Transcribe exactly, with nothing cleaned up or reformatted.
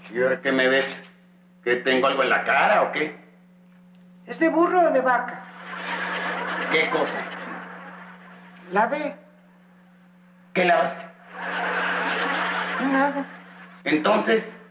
¿Y ahora qué me ves? ¿Que tengo algo en la cara o qué? ¿Es de burro o de vaca? ¿Qué cosa? Lavé. ¿Qué lavaste? Nada. Entonces...